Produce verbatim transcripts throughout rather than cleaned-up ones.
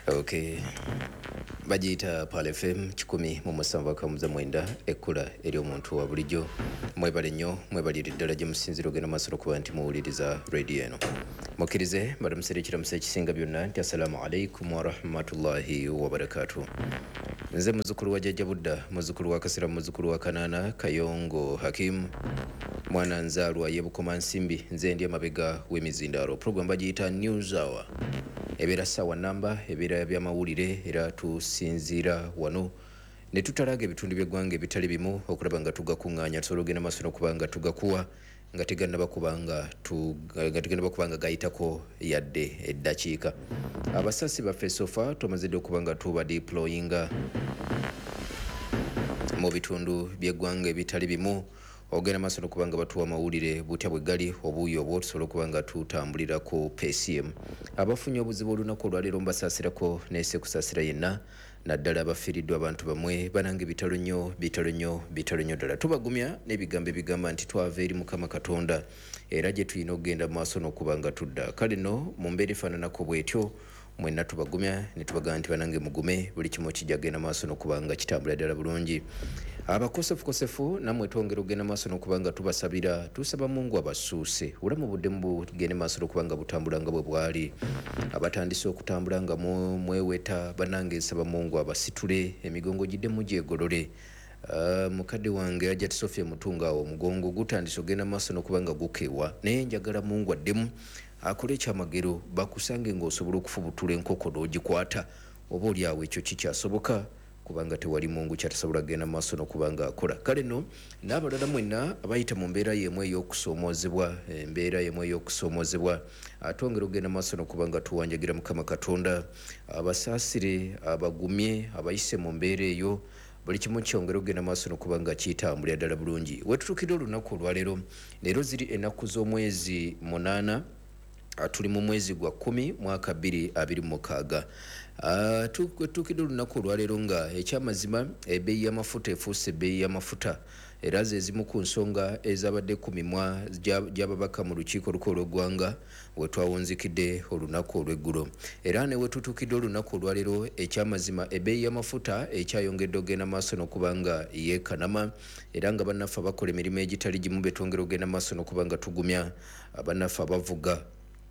Okay. Bajita Pale F M kikumi mu musanvu akamuza mwenda ekkula eri omuntu wa bulijjo mwebale nnyo mwebalire ddala gye musinzira ogenda maaso okuba nti muwuliriza radio eno mukkirize mbalamusera ekiramusa ekisinga byonna nti assalamu alaikum warahmatullahi wabarakatuh. Nze muzukulu wa jjajja Budda, muzukulu wa Kasira, muzukulu wa Kanaana Kayongo Hakim, mwana nzaalwa ye Bukoma Nsimbi, nze ndi emabega w'emizindaalo. Program bagiyita News Hour, ebeera ssaawa nnamba, ebeera by'amawulire era tusinziira wano ne tutalaga ebitundu by'eggwanga ebitali bimu okulaba nga tugakuŋŋaanya tusobola ogenda maaso n'okuba nga tugakuwa nga tegannaba kubanga nga tegannaba kubanga gayitako yadde eddakiika. Abasasi baffe sofa tumaze okuba nga tuba deployinga mu bitundu by'eggwanga ebitali bimu ogenda maaso n'okuba nga batuwa amawulire butya bwe gali obuuyi obwo tusobola okuba nga tutambulira ku P C M. Abafunye obuzibu olunaku olwaleero mbasaasirako neese kusaasira yenna naddala abafiiriddwa abantu bamwe banange bitalo nnyo bitalo nnyo bitalo nnyo ddala. Tubagumya n'ebigambo ebigamba nti twava eri Mukama Katonda era gye tulina okugenda mu maaso n'okuba nga tudda. Kale nno mu mbeera efaananako bw'etyo mwenna tubagumya ne tubagaa nti banange mugume buli kimu kijja genda maaso n'okuba nga kitambula ddala bulungi. Abakosefukosefu namwe twongera ogenda maaso n'okuba nga tubasabira tusaba Mungu abasuuse ulamu buddemu bugende maaso n'okuba nga butambula nga bwe bwali. Abatandise okutambula nga mweweta banange nsaba Mungu abasitule emigongo giddemu gyegolole. Uh, mukadde wange Ajati Sofia Mutunga awo omugongo gutandise ogenda maaso n'okuba nga gukewa naye njagala Mungu addemu akole ekyamagero bakusange ng'osobola okufubutula enkoko n'ogikwata oba oli awo ekyo kikyasoboka kubanga tewali Mungu kyatasobola genda maaso n'okuba nga akola. Kale nno n'abalala mwenna abayita mu mbeera y'emu ey'okusoomoozebwa embeera y'emu ey'okusoomoozebwa atwongera ogenda maaso n'okuba nga tuwanjagira Mukama Katonda abasaasire abagumye abayise mu mbeera eyo buli kimu kyongera ogenda maaso n'okuba nga kitambulira ddala bulungi. Wetutuukidde olunaku olwaleero leero ziri ennaku z'omwezi munaana tuli mu mwezi gwa kumi mwaka bbiri abiri mu mukaaga. Uh, tutukidde olunaku olwaleero nga ekyamazima ebbeeyi y'amafuta efuuse ebbeeyi y'amafuta era ze zimu ku nsonga ezabadde ku mimwa gy'ababaka mu lukiiko olukulu olw'eggwanga we twawunzikidde olunaku olw'eggulo. Era ne wetutukidde olunaku olwaleero ekyamazima ebbeeyi y'amafuta ekyayongedde ogenda maaso n'okuba nga yeekanama era nga bannaffe abakola emirimu egitali gimu betwongera ogenda maaso n'okuba nga tugumya abannaffe abavuga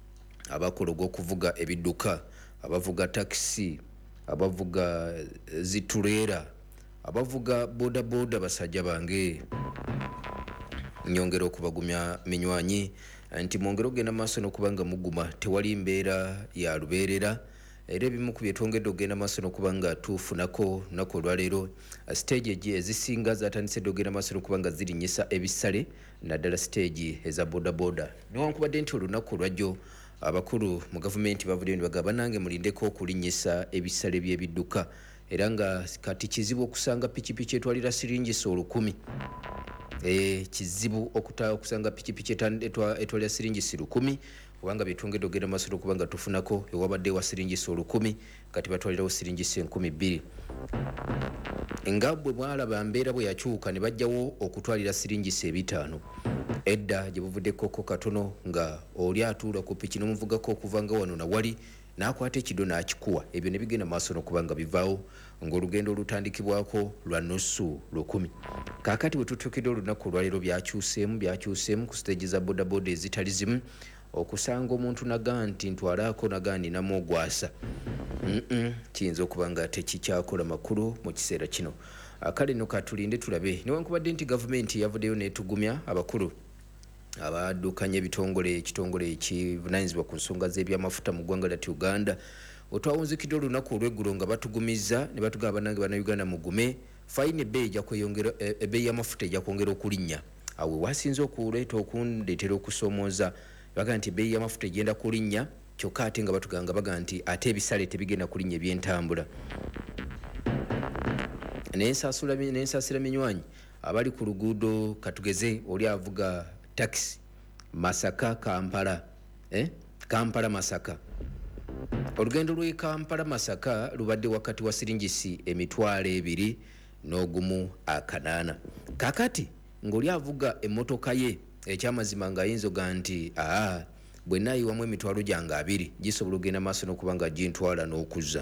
abakola ogw'okuvuga ebidduka abavuga takisi abavuga zituleera abavuga boda boda basajja bange nyongera okubagumya minywanyi nti mwongera ogenda maaso n'okuba nga muguma tewali mbeera ya lubeerera era ebimu ku byetwongedde ogenda maaso n'okuba nga tufunako lunaku olwaleero stage egi ezisinga zatandise ogenda maaso n'okuba nga zirinnyisa ebisale naddala stage eza boda boda newankubadde nti olunaku olwajjo abakulu mu gavumenti bavuddeyo ne bagamba nange mulindeko okulinnyisa ebisale by'ebidduka era nga kati kizibu okusanga pikipiki etwalira siringisa olukumi. E, kizibu okuta okusanga pikipiki etwalira siringisa lukumi kubanga byetwongedde ogenda maaso n'okuba nga tufunako ewabadde wa siringisa olukumi kati batwalirawo siringisa enkumi bbiri. Nga bwe mwalaba mbeera bwe yakyuka ne bajjawo okutwalira siringisa ebitaano. Edda gye buvuddeko katono nga oli atuula ku piki n'omuvugako okuva nga wano na wali n'akwata ekido n'akikuwa ebyo ne bigenda maaso n'okuba nga bivaawo ng'olugendo olutandikibwako lwa nusu lukumi. Kaakati bwe tutuukidde olunaku olwaleero byakyuseemu byakyuseemu ku siteegi za bodaboda ezitali zimu okusanga omuntu nagaa nti ntwalaako nagaa ninamu ogwasa mm kiyinza okuba nga tekikyakola makulu mu kiseera kino. Kale nno katulinde tulabe newankubadde nti gavumenti yavuddeyo n'etugumya abakulu abaddukanya ebitongole ekitongole ekivunaanyizibwa ku nsonga z'ebyamafuta mu ggwanga lyattu Uganda otwawunzikidde olunaku olw'eggulo nga batugumiza ne batugamba banange bannayuganda mugume fayini ebbeeyi ejja kweyongera ebbeeyi y'amafuta ejja kwongera okulinnya awe wasinze okuleeta okundeetera okusoomooza baga nti ebbeeyi y'amafuta egenda kulinnya kyokka ate nga batuganga baga nti ate ebisale tebigenda kulinnya ebyentambula. N'ensaasira minywanyi abali ku luguudo katugeze oli avuga taxi Masaka Kampala eh Kampala Masaka olugendo lw'e Kampala Masaka lubadde wakati wa siringisi emitwalo ebiri n'ogumu akanaana. Kakati ng'oli avuga emmotoka ye ekyamazima ng'ayinza oga nti aa bwe nayiwamu emitwalo gyange abiri gisobola okugenda maaso n'okuba nga gintwala n'okuzza.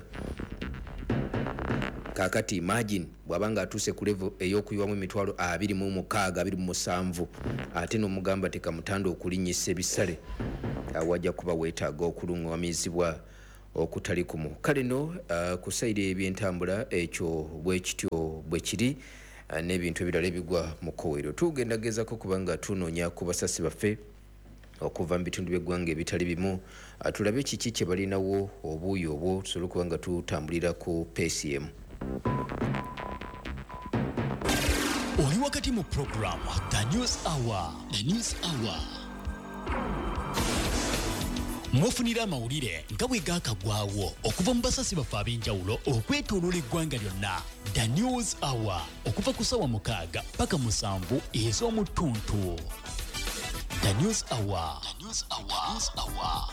Kakati imagine bwabanga atuuse ku level ey'okuyiwamu emitwalo abiri mu mukaaga abiri mu musanvu ate n'omugamba tekamutanda okulinnyisa ebisale awajja kuba weetaaga okulungamizibwa okutali kumu. Kale no uh, ku sayidi ebyentambula ekyo bwe kityo bwe kiri uh, n'ebintu ebirala ebigwa mu kowero. Tugendagezako kubanga tunoonya ku basasi baffe okuva mu bitundu by'eggwanga ebitali bimu uh, tulabe kiki kye balinawo obuuyi obwo tusobole okuba nga tutambulira ku P C M. Oli wakati mu program The News Hour. The News Hour. Mwofunira amawulire nga bwe gaakagwawo okuva mu basasi baffe ab'enjawulo okwetooloola eggwanga lyonna. The News Hour okuva ku ssaawa mukaaga paka musanvu ez'omu ttuntu. The News Hour. The News Hour. Hour.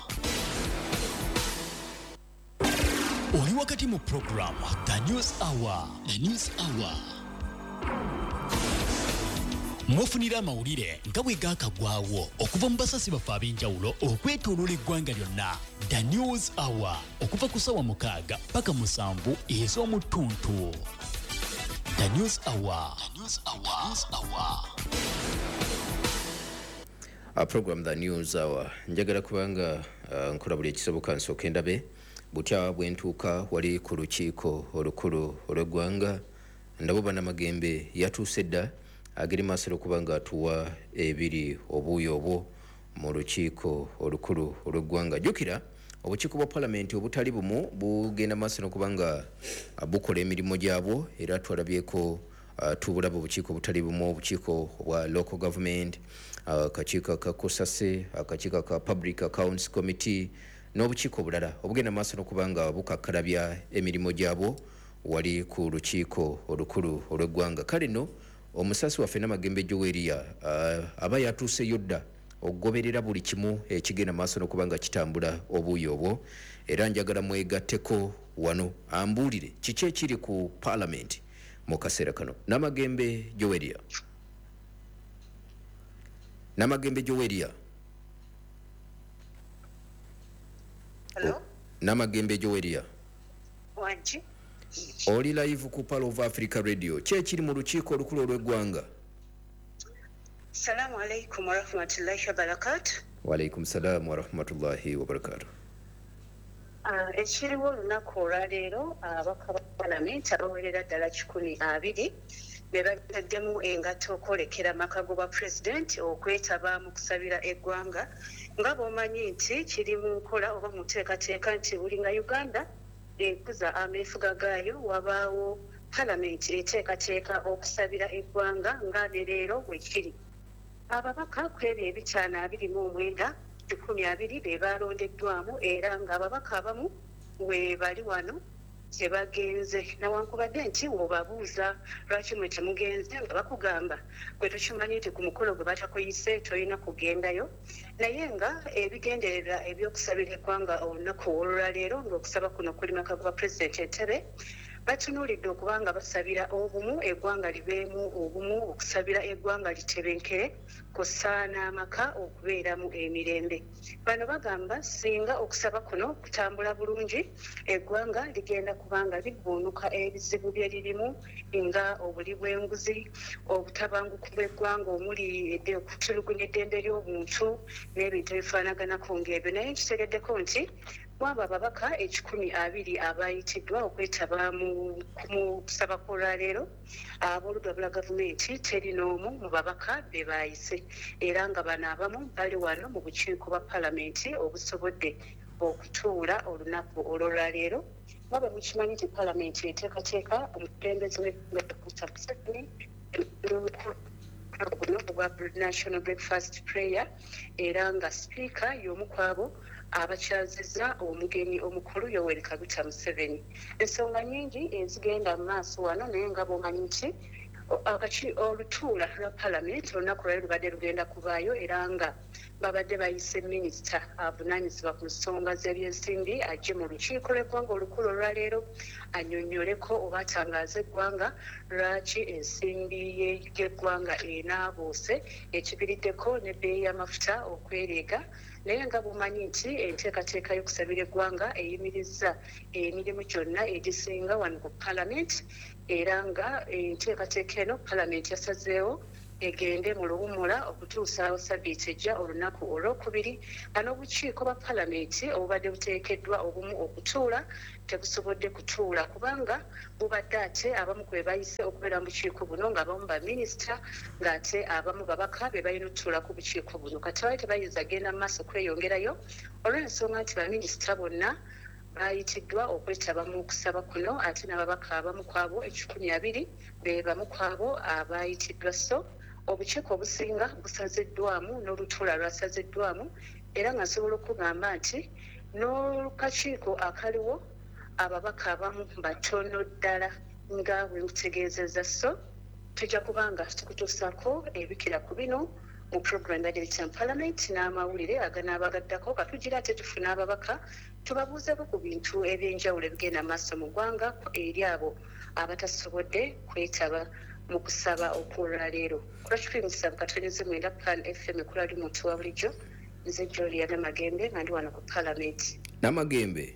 Oli wakati mu program The News Hour. The News Hour. Mwofunira amawulire nga bwe gaakagwawo okuva mu basasi baffe ab'enjawulo okwetooloola eggwanga lyonna. The News Hour okuva ku ssaawa mukaaga paka musanvu ez'omu ttuntu. The News Hour. The News Hour. Hour. A program The News Hour. Njagala kubanga uh, nkola buli ekisoboka nsooke ndabe butya bwentuuka wali ku lukiiko olukulu olw'eggwanga ndabo bannamagembe yatuuse dda ageri maaso okuba nga atuwa ebiri obuuyi obwo mu lukiiko olukulu olw'eggwanga. Jjukira obukiiko bwa palamenti obutali bumu bugenda maaso n'okuba nga bukola emirimu gyabwo era twalabyeko uh, tubulaba obukiiko obutali bumu obukiiko bwa local government, akakiiko ka Kosase, akakiiko ka Public Accounts Committee n'obukiiko obulala obugenda maaso n'okuba nga bukakkalabya emirimu gyabwo wali ku lukiiko olukulu olw'eggwanga. Kale no omusasi waffe Namagembe Joweria uh, aba yatuuseyo dda okugoberera buli kimu ekigenda maaso n'okuba nga kitambula obuuyi obwo era njagala mwegatteko wano ambuulire kiki ekiri ku palamenti mu kaseera kano. Namagembe Joweria. Namagembe Joweria. Hello? Namagembe Joweria. Wanji? Oli live ku Palo of Africa Radio. Kye kiri mu lukiiko olukulu olw'eggwanga. Assalamu alaikum wa rahmatullahi wa barakatuh. Wa alaikum salam wa rahmatullahi wa barakatuh. Uh, ekiriwo olunaku olwaleero ababaka ba palamenti abawerera ddala kikumi abiri be bataddemu engato okwolekera amakago ba pulezidenti okwetaba mu kusabira eggwanga nga bw'omanyi nti kiri mu nkola oba mu nteekateeka nti buli nga Uganda ekuza ameefuga gaayo wabaawo palamenti eteekateeka okusabira eggwanga nga ne leero bwe kiri. Ababaka ku ebyo ebikyana abiri mu omwenda kikumi abiri be balondeddwamu era ng'ababaka abamu we bali wano tebagenze nawankubadde nti wobabuuza lwaki mwe temugenze nga bakugamba gwe tukimanyi nti ku mukolo gwe batakuyise tolina kugendayo naye nga ebigendererwa ebyokusabira eggwanga olunaku olwaleero ng'okusaba kuno kuli maka gwa pulezidenti entebe batunuulidde okuba nga basabira obumu eggwanga libeemu obumu okusabira eggwanga litebenkere kussa n'amaka okubeeramu emirembe. Bano bagamba singa okusaba kuno kutambula bulungi eggwanga ligenda kubanga livvuunuka ebizibu bye lirimu nga obuli bw'enguzi, obutabanguko bw'eggwanga omuli okutulugunya eddembe ly'obuntu n'ebintu ebifaanaganako ng'ebyo. Naye nkitegeddeko nti waba ababaka ekikumi abiri abayitiddwa okwetaba mu kusaba kw'olwaleero ab'oludda bwa gavumenti teri n'omu mu babaka be baayise era nga bano abamu bali wano mu bukiiko bwa palamenti obusobodde okutuula olunaku olw'olwaleero. Waba mukimanyi nti palamenti eteekateeka omukulembeze w'eggwanga Museveni guno ogwa National Breakfast Prayer era nga sipiika y'omu ku abo abakyazizza omugenyi omukulu Yoweri Kaguta Museveni. Ensonga nnyingi ezigenda mu maaso wano naye nga bw'omanyi nti olutuula lwa palamenti olunaku lwali lubadde lugenda kubaayo era nga babadde bayise minisita avunaanyizibwa ku nsonga z'ebyensimbi ajje mu lukiiko lw'eggwanga olukulu olwaleero annyonnyoleko oba atangaaza eggwanga lwaki ensimbi y'eggwanga enaabuuse ekibiriddeko n'ebbeeyi y'amafuta okwereega naye nga bumanyi nti enteekateeka y'okusabira eggwanga eyimirizza emirimu gyonna egisinga wano ku palamenti era nga enteekateeka eno palamenti yasazeewo egende mu luwummula okutuusa sabiiti ejja olunaku olwokubiri nga n'obukiiko bwa palamenti obubadde buteekeddwa obumu okutuula tebusobodde kutuula kubanga bubadde ate abamu kwe bayise okubeera mu bukiiko buno ng'abamu baminisita ng'ate abamu babaka be balina okutuula ku bukiiko buno kati baali tebayinza genda mu maaso kweyongerayo olw'ensonga nti baminisita bonna bayitiddwa okwetaba mu kusaba kuno ate n'ababaka abamu kwabo ekikumi abiri be bamu kwabo abayitiddwa so obukiiko obusinga busaziddwamu n'olutuula lwasaziddwamu era nga nsobola okugamba nti n'olukakiiko akaliwo ababaka abamu batono ddala nga bwe butegeezezza so tujja kubanga tukutuusako ebikira ku bino mu program ya Parliament n'amawulire aganaabagaddako katugira ate tufuna ababaka tubabuuzeeko ku bintu ebyenjawulo ebigenda maaso mu ggwanga eri abo abatasobodde kwetaba mu kusaba okwolwaleero kulwakikumi musanvu katonyeze mwenda Plan F M ekulali muntu wa bulijjo nze Jolia Namagembe nga ndi wano ku Parliament. Namagembe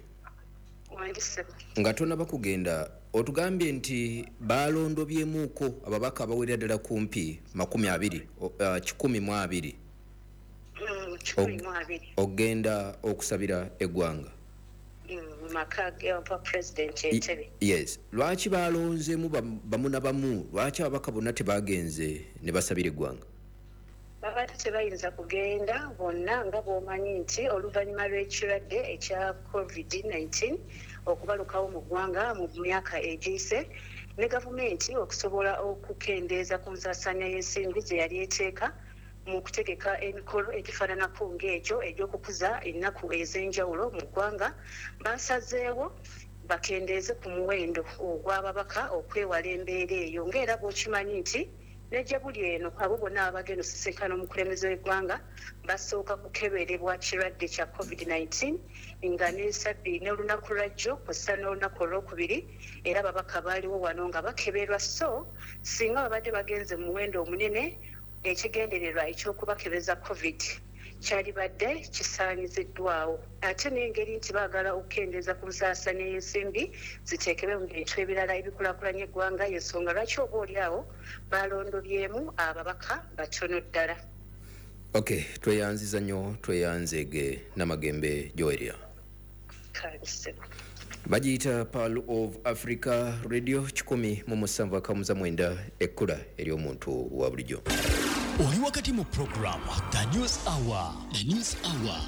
nga tonaba kugenda otugambye nti balondobyemuuko ababaka abawerera ddala kumpi makumi abiri uh, kikumi mu abiri mm, kikumi mu abiri ogenda okusabira eggwanga mm, maka gava president Entebbe. Yes, lwaki balonzemu bamu na bamu lwaki ababaka bonna tebagenze ne basabira eggwanga? Babadde tebayinza kugenda bonna nga bw'omanyi nti oluvannyuma lw'ekirwadde ekya covid nineteen okubalukawo mu ggwanga mu myaka egiyise ne gavumenti okusobola okukendeeza ku nsaasaanya y'ensimbi ze yali eteeka mu kutegeka emikolo egifaananako ng'egyo egy'okukuza ennaku ez'enjawulo mu ggwanga basazeewo bakendeeze ku muwendo ogw'ababaka okwewala embeera eyo ng'era bw'okimanyi nti nejja buli eno abo bonna abagenda osisinkana omukulembeze w'eggwanga basooka kukeberebwa kirwadde kya covid nineteen nga nesabbi n'olunaku lwajjo kw'ossa n'olunaku olwokubiri era ababaka baaliwo wano nga bakeberwa so singa babadde bagenze mu muwendo omunene ekigendererwa eky'okubakebeza covid kyali badde kisaanyiziddwawo ate n'engeri nti baagala okukendeeza ku nsaasaanya y'ensimbi ziteekebwe mu bintu ebirala ebikulaakulanya eggwanga y'ensonga lwaki oba oli awo balondobyemu ababaka batono ddala. Okay, tweyanziza nnyo tweyanzege Namagembe Joelia. Kabisebo. Bagiyita Pearl of Africa Radio kikumi mu musanvu akamuza mwenda ekkula ery'omuntu wa bulijjo. Oli wakati mu program The News Hour. The News Hour.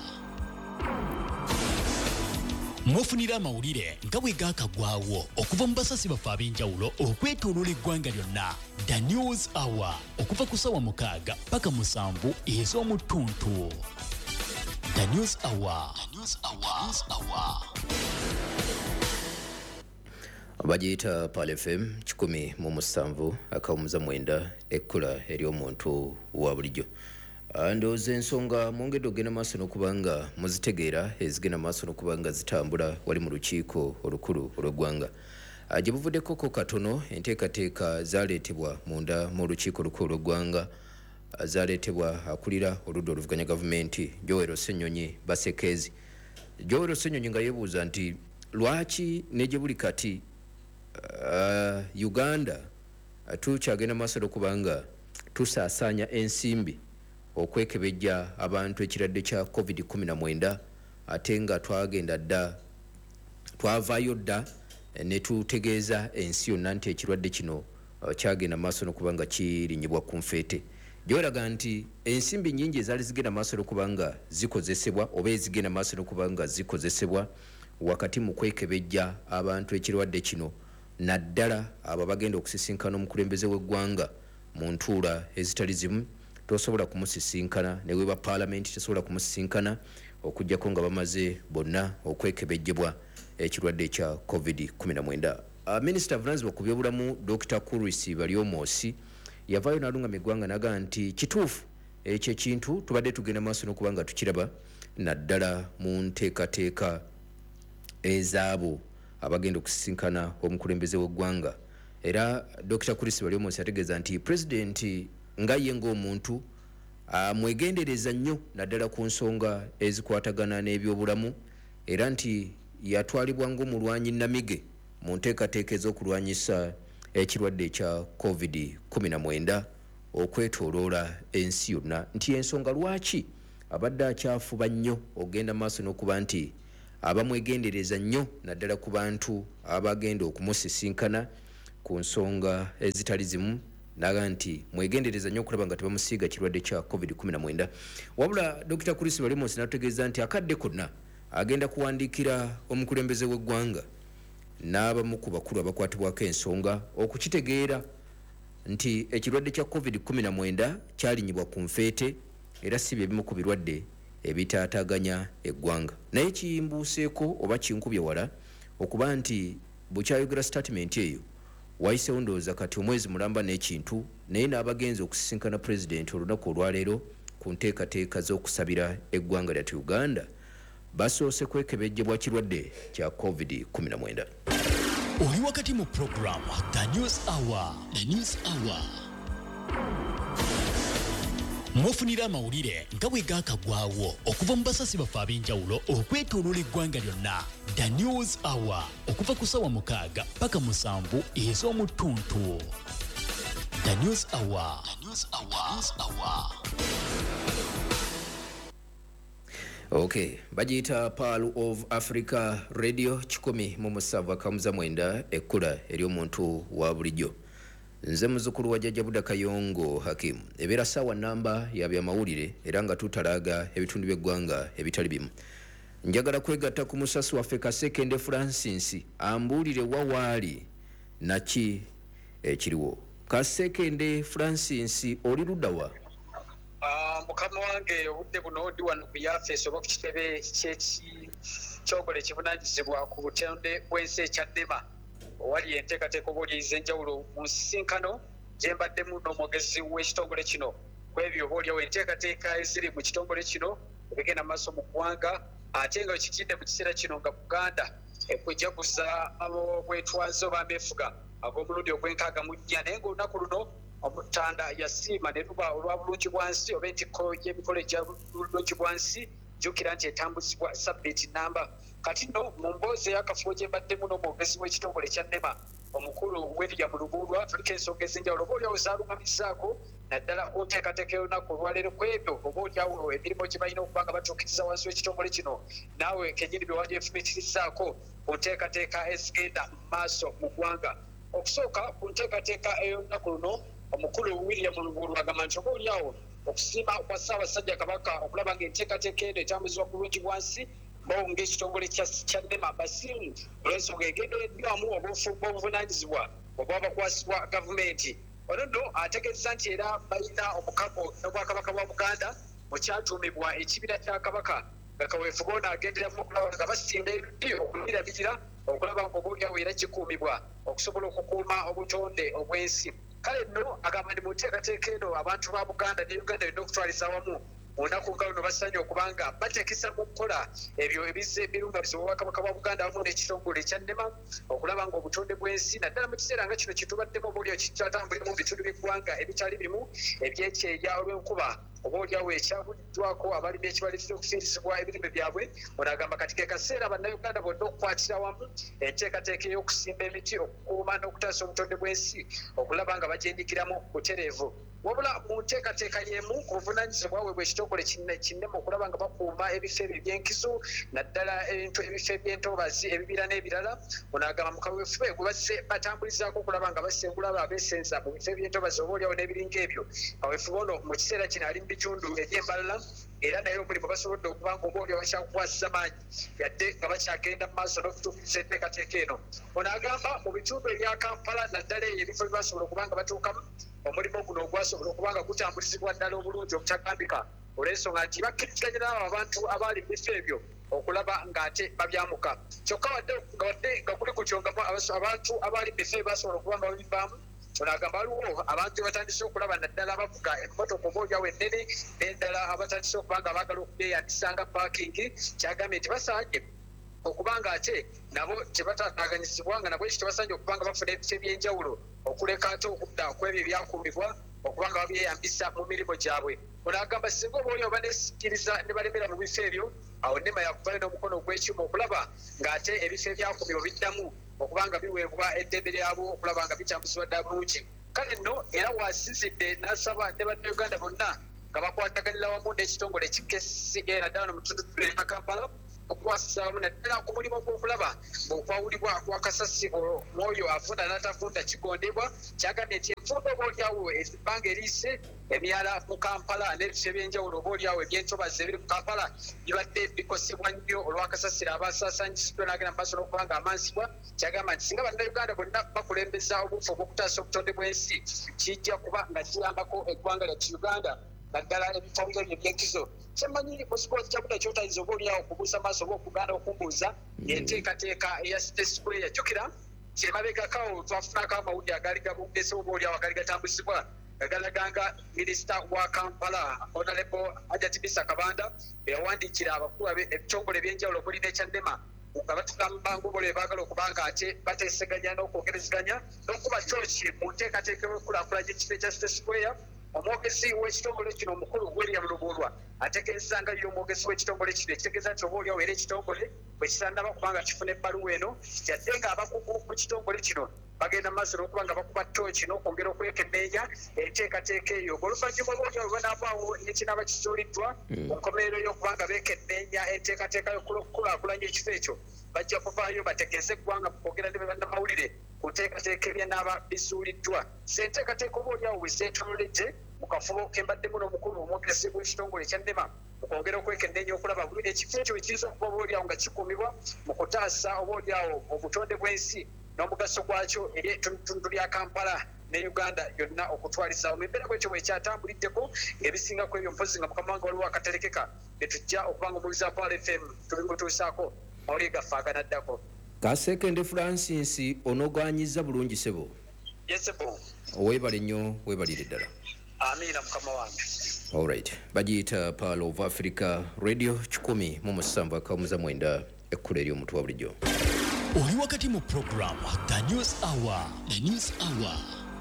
Mwofunira amawulire nga bwe gaakagwawo okuva mu basasi baffe ab'enjawulo okwetooloola eggwanga lyonna. The News Hour okuva ku ssaawa mukaaga paka musanvu ez'omu ttuntu. The News Hour. The News Hour. News Hour. Bagiyita Pearl F M kikumi mu musanvu akawumuza mwenda ekkula ery'omuntu wa bulijjo. Ndowooza ensonga mwongedde okugenda maaso n'okubanga muzitegeera ezigenda maaso n'okubanga zitambula wali mu lukiiko olukulu olw'eggwanga. Gye buvuddeko katono enteekateeka zaaleetebwa munda mu lukiiko olukulu olw'eggwanga zaaleetebwa akulira oludda oluvuganya gavumenti Joel Ssenyonyi Basekezi. Joel Ssenyonyi nga yeebuuza nti lwaki ne gye buli kati Uh, Uganda uh, tukyagenda maaso n'okubanga tusaasaanya ensimbi okwekebejja abantu ekirwadde kya covid kumi na mwenda ate nga twagenda dda twavaayo dda ne tutegeeza ensi yonna nti ekirwadde kino uh, kyagenda maaso n'okubanga kirinyibwa ku nfeete. Gyolaga nti ensimbi nnyingi ezaali zigenda maaso n'okubanga zikozesebwa oba ezigenda maaso n'okubanga zikozesebwa wakati mu kwekebejja abantu ekirwadde kino naddala abo bagenda okusisinkana omukulembeze w'eggwanga mu ntuula ezitali zimu tosobola kumusisinkana ne weba parliament tesobola kumusisinkana okujjako nga bamaze bonna okwekebejjebwa ekirwadde ekya covid kumi na mwenda. Uh, Minister Avunanyizibwa ku byobulamu Doctor Kurisi Balyomosi yavaayo n'alungamya eggwanga n'agamba nti kituufu ekyo ekintu tubadde tugenda maaso n'okubanga tukiraba naddala mu nteekateeka ezaabo abagenda okusisinkana omukulembeze w'eggwanga. Era Doctor Kurisi Balyomosi ategeeza nti president nga ye ng'omuntu uh, mwegendereza nnyo naddala ku nsonga ezikwatagana n'ebyobulamu era nti yatwalibwa ng'omulwanyi namige mu nteekateeka ez'okulwanyisa ekirwadde ekya covid kumi na mwenda okwetooloola ensi yonna nti ensonga lwaki abadde akyafuba nnyo ogenda maaso n'okuba nti abamwegendereza nnyo naddala ku bantu abagenda okumusisinkana ku nsonga ezitali zimu naga nti mwegendereza nnyo okulaba nga tebamusiiga kirwadde kya covid kumi na mwenda wabula Dr. Chris Balimos n'ategeeza nti akadde konna agenda kuwandiikira omukulembeze w'eggwanga n'abamu ku bakulu abakwatibwako ensonga okukitegeera nti ekirwadde kya covid kumi na mwenda kyalinyibwa ku nfeete era si byebimu ku birwadde ebitaataganya eggwanga naye kiyimbuuseeko oba kinkubye wala okuba nti bukyayogera statement eyo wayisewo ndowooza kati omwezi mulamba n'ekintu naye n'abagenzi okusisinkana pulezidenti olunaku olwaleero ku nteekateeka z'okusabira eggwanga lyattu Uganda basoose kwekebejjebwa kirwadde kya covid kumi na mwenda. Oli wakati mu program The News Hour. The News Hour. Mwofunira amawulire nga bwe gaakagwawo okuva mu basasi baffe ab'enjawulo okwetooloola eggwanga lyonna. The News Hour okuva ku ssaawa mukaaga paka musanvu ez'omu ttuntu. The News Hour. The News Hour. News Hour. Okay, bagiyita Pearl of Africa Radio kikumi mu musanvu akamuza mwenda ekkula eri omuntu wa bulijjo. Nze muzukulu wa Jjajja Buda Kayongo Hakim ebeera ssaawa namba ya byamawulire era nga tutalaaga ebitundu by'eggwanga ebitali bimu. Njagala kwegatta ku musasi waffe Kasekende Francis ambuulire wawaali naki ekiriwo. Kasekende Francis oli ludda wa? Uh, mukama wange obudde buno ndi wano ku yafeesi oba ku kitebe ky'okole ekivunanyizibwa ku butonde bw'ensi ekyaddema owali enteekateeka oba oli ez'enjawulo mu nsisinkano gye mbaddemu n'omwogezi w'ekitongole kino ku ebyo oba oliawo enteekateeka eziri mu kitongole kino ebigenda mu maaso mu ggwanga ate nga wekitidde mu kiseera kino nga Buganda ekwejaguza ab'obwetwaze oba ameefuga ag'omulundi ogw'enkaaga mu nnya naye ng'olunaku luno omutanda yasiima ne luba olwa bulungi bwansi oba entikko y'emikolo egya bulungi bwansi jjukira nti etambuzibwa sabbiiti namba kati nno mu mboozi ey'akafubo gye mbaddemu n'omwogezi w'ekitongole kya NEMA omukulu William Lubuulwa tuliko ensonga ez'enjawulo oba oliawo zaalumamizaako naddala oteekateeka olunaku olwaleero ku ebyo oba oliawo emirimu gye balina okuba nga batuukiriza wansi w'ekitongole kino naawe kenyini bye wandyefumitirizaako ku nteekateeka ezigenda mu maaso mu ggwanga okusooka ku nteekateeka ey'olunaku luno omukulu William Lubuulwa agamba nti oba oliawo okusiima kwa Ssaabasajja Kabaka okulaba ng'enteekateeka eno etambuzibwa ku bulungi bwansi bo ng'ekitongole kya NEMA basiimu olw'ensonga egendereddwamu obufu bw'obuvunaanyizibwa obwa bakwasibwa gavumenti. Ono nno ategeeza nti era balina omukago n'obwakabaka bwa Buganda mu kyatuumibwa ekibira kya Kabaka nga kaweefube ono agenderamu okulaba nga basimba ebiti okulabirabirira okulaba ng'obuulyawo era kikuumibwa okusobola okukuuma obutonde obw'ensi. Kale nno agamba nti mu nteekateeka eno abantu ba Buganda ne Uganda birina okutwaliza awamu mu nnaku nga luno basanye okubanga bateekesa mu kukola ebyo ebizza ebirungamizibwa obwakabaka bwa Buganda awamu n'ekitongole ekya NEMA okulaba ng'obutonde bw'ensi naddala mu kiseera nga kino kitubaddemu obaolyawo kitatambulira mu bitundu by'eggwanga ebitali bimu ebyekyeya olw'enkuba oba oliawo ekyabuliddwako abalimi ekibalirira okufiirizibwa ebirime byabwe ono agamba kati ke kaseera bannayuganda bonna okukwatira wamu enteekateeka ey'okusimba emiti okukuuma n'okutaasa obutonde bw'ensi okulaba nga bagyenyigiramu butereevu. Wabula mu nteekateeka y'emu ku buvunaanyizibwa bwe bw'ekitongole kinnema okulaba nga bakuuma ebifo ebyo eby'enkizo naddala ebifo eby'entoobazi ebibira n'ebirala ono agamba mu kaweefube gwe bazze batambulizaako okulaba nga basengula abeesenza mu bifo eby'entoobazi oba oliawo n'ebiringa ebyo kaweefube ono mu kiseera kino ali mu bitundu eby'embalala era naye omulimu basobodde okuba nga oba oliawo bakyakukwasiza maanyi yadde nga bakyagenda mu maaso n'okutuukiriza enteekateeka eno. Ono agamba mu bitundu ebya Kampala naddala eyo ebifo bye basobola okuba nga batuukamu omulimu guno ogwasobola okuba nga gutambulizibwa ddala obulungi obutagambika olw'ensonga nti bakkiriziganya n'abo abantu abaali mu bifo ebyo okulaba ng'ate babyamuka kyokka wadde nga kuli kutyo nga abantu abaali mu bifo ebyo basobola okuba nga babivaamu ono agamba waliwo abantu batandise okulaba naddala abavuga emmotoka oba oliawo ennene n'endala abatandise okuba nga baagala okubeeyandisa nga paakingi kyagambye nti basaanye okubanga ate nabo tebatataganyizibwa nga nabo ekyo tebasaanye okuba nga bafuna ebifo eby'enjawulo okuleka ate okudda ku ebyo ebyakuumibwa okubanga babyeyambisa mu mirimu gyabwe. Ono agamba singa oba oli oba nesikiriza ne balemera mu bifo ebyo, awo nnema yakuvayo n'omukono ogw'ekyuma okulaba ng'ate ebifo ebyakumibwa biddamu okubanga biweebwa eddembe lyabwo okulaba nga bitambuzibwa ddala bulungi. Kale nno era wasinzidde n'asaba ne bannayuganda bonna nga bakwataganira wamu n'ekitongole ki K C C A naddala mu bitundu bya Kampala okukwasisa wamu naddala ku mulimu gw'okulaba ng'okwawulibwa kwa kasasi mwoyo afunda n'atafunda kigondebwa. Kyagambye nti enfunda obaolyawo ebbanga eriise emyala mu Kampala n'ebifo ebyenjawulo obaolyawo ebyentobazi ebiri mu Kampala bibadde bikosebwa nnyo olw'akasasiro abasaasaanyisiddwa n'agenda mu maaso n'okuba nga amansibwa. Kyagamba nti singa bannayuganda bonna bakulembeza obufu obw'okutaasa obutonde bw'ensi kijja kuba nga kiyambako eggwanga lyattu Uganda naddala ebitabo ebyo ebyenkizo. Kyemanyi musikolo kyakuda kyotayinza oba oliawo okubuusa maaso oba okuganda okumbuuza enteekateeka eya City Square. Yajjukira kyemabegakawo twafunako amawulire agaali gabugese oba oliawo agaali gatambuzibwa gagalaganga minisita wa Kampala Honorable Hajati Bisa Kabanda beyawandiikira abakulu ebitongole ebyenjawulo okuli n'ekyannema nga batugamba ngobole baagala okubanga ate bateeseganya n'okwogerezeganya n'okuba kyoki mu nteekateeka y'okulaakulanya ekifo ekya City Square. Omwogezi w'ekitongole kino omukulu William Lubulwa ategeeza nga ye omwogezi w'ekitongole kino ekitegeeza nti oba oliawo era ekitongole bwe kitandaba kubanga kifuna ebbaluwa eno yadde nga abakugu ku kitongole kino bagenda maaso n'okuba nga bakuba ttooki n'okwongera okwekenneenya enteekateeka eyo. Oluvannyuma oba oliawo bwenaavaawo nekinaaba kizuuliddwa ku nkomerero y'okuba nga beekenneenya enteekateeka y'okukulaakulanya ekifo ekyo bajja kuvaayo bategeeze eggwanga mu kwogera ne bannamawulire ku nteekateeka ebyenaaba bizuuliddwa. Senteekateeka oba oliawo bwe zeetoolodde mu kafubo kembaddemu n'omukulu omwogezi w'ekitongole ekya nnema mu kwongera okwekenneenya okulaba buli ekifo ekyo ekiyinza okuba oba oliawo nga kikuumibwa mu kutaasa oba oliawo obutonde bw'ensi n'omugaso gwakyo eri etundu lya Kampala ne Uganda yonna okutwaliza mu mbeera bwekyo bwekyatambuliddeko ng'ebisingako ebyo mpozi nga mukama wange waliwo akaterekeka ne tujja okubanga omubuuliza Paul F M tubimutuusaako mawulire gaffe aganaddako. Kasekende Francis onoganyiza bulungi sebo. Yes sebo. Weebale nnyo weebalire ddala. Amiina mukama wange. Alright. Bagiyita Pearl of Africa Radio kikumi mu musanvu akamuza mwenda ekkulu ery'omutwe wa bulijjo. Oli wakati mu program The News Hour. The News Hour.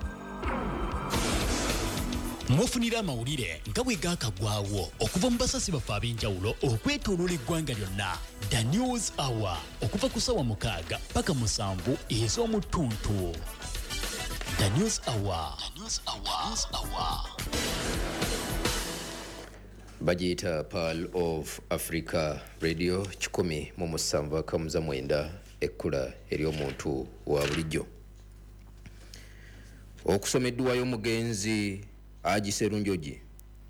Mwofunira amawulire nga bwe gaakagwawo okuva mu basasi baffe ab'enjawulo okwetooloola eggwanga lyonna. The News Hour okuva ku ssaawa mukaaga paka musanvu ez'omu ttuntu. The News Hour. The News Hour. News Hour. Bagiyita Pearl of Africa Radio kikumi mu musanvu akamuza mwenda ekkula ery'omuntu wa bulijjo. Okusomeddwayo omugenzi Aji Serunjoji.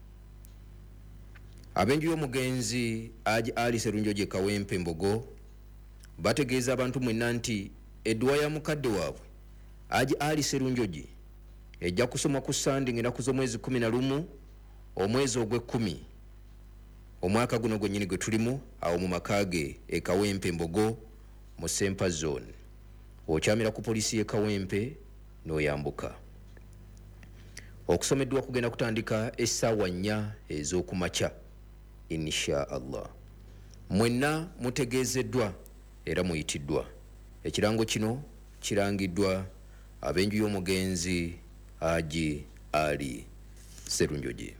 Abenju y'omugenzi Aji Ali Serunjoji Kawempe Mbogo bategeeza abantu mwenna nti eddwa ya mukadde waabwe Aji Ali Serunjoji ejja kusoma ku Sande ng'ennaku z'omwezi kumi na lumu omwezi ogw'ekkumi omwaka guno gwennyini gwe tulimu awo mu makaage e Kawempe Mbogo mu Sempa Zone. Okyamira ku poliisi y'e Kawempe n'oyambuka. Okusomeddwa kugenda kutandika essaawa nnya ez'okumakya insha Allah. Mwenna mutegeezeddwa era muyitiddwa. Ekirango kino kirangiddwa ab'enju y'omugenzi Haji Ali Serunjoji.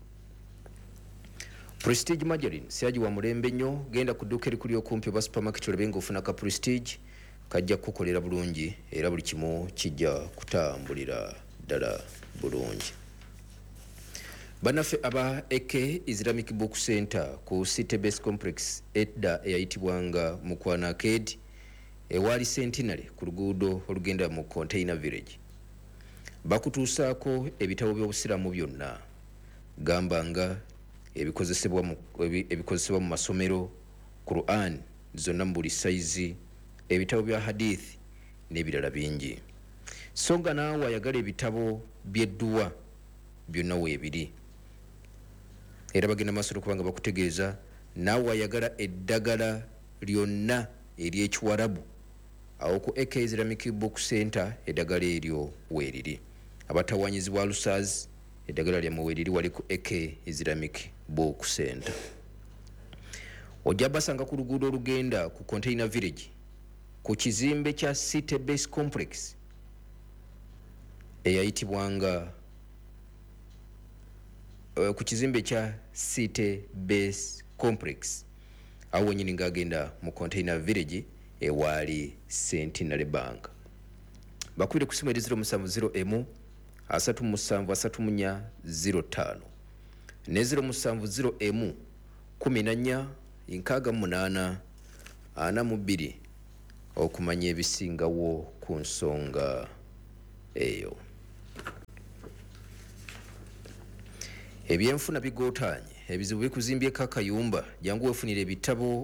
Prestige Margarine siaji wa mulembe nnyo genda ku dduuka erikuli okumpi oba supermarket olabe ng'ofuna ka Prestige kajja kukolera bulungi era buli kimu kijja kutambulira ddala bulungi. Bannaffe aba A K Islamic Book Center ku City Base Complex edda eyayitibwanga Mukwana Arcade ewali Centenary ku luguudo olugenda mu Container Village bakutuusaako ebitabo by'obusiramu byonna gamba nga ebikozesebwa mu ebikozesebwa mu masomero, Quran zonna mu buli saizi, ebitabo bya hadith n'ebirala bingi. Songa naawe ayagala ebitabo by'edduwa byonna weebiri. Era bagenda maaso okubanga bakutegeeza naawe ayagala eddagala lyonna ery'Ekiwarabu awo ku A K Islamic Book Center eddagala eryo weeriri. Abatawaanyizibwa Alusaz eddagala lyammwe weeriri wali ku A K Islamic Book Center. Ojja basanga ku luguudo olugenda ku Container Village ku kizimbe kya City Base Complex eyayitibwanga uh, ku kizimbe kya City Base Complex awo wenyini ng'agenda mu Container Village ewaali Centenary Bank. Bakubire ku simu eri zero musanvu zero emu asatu musanvu asatu munya zero ttaano ne zero musanvu zero emu kumi na nnya nkaaga munaana ana mu bbiri okumanya ebisingawo ku nsonga eyo. Ebyenfuna bigootaanye ebizibu bikuzimbyeko akayumba jangu weefunire ebitabo